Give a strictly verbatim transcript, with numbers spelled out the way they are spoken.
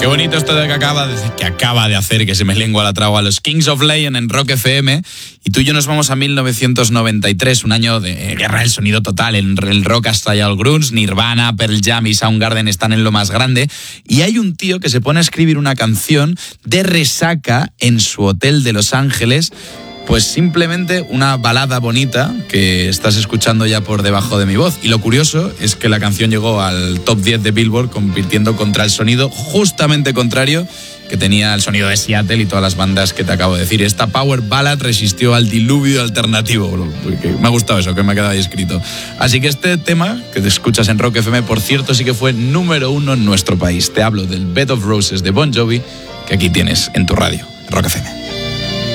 Qué bonito esto de que acaba de, que acaba de hacer que se me lengua la traba a los Kings of Leon en Rock F M. Y tú y yo nos vamos a mil novecientos noventa y tres, un año de guerra del sonido total. En el rock ha estallado el grunge, Nirvana, Pearl Jam y Soundgarden están en lo más grande. Y hay un tío que se pone a escribir una canción de resaca en su hotel de Los Ángeles. Pues simplemente una balada bonita que estás escuchando ya por debajo de mi voz. Y lo curioso es que la canción llegó al top diez de Billboard, compitiendo contra el sonido justamente contrario que tenía el sonido de Seattle y todas las bandas que te acabo de decir. Esta power ballad resistió al diluvio alternativo. Me ha gustado eso, que me ha quedado ahí escrito. Así que este tema que te escuchas en Rock F M, por cierto, sí que fue número uno en nuestro país. Te hablo del Bed of Roses de Bon Jovi, que aquí tienes en tu radio, Rock F M.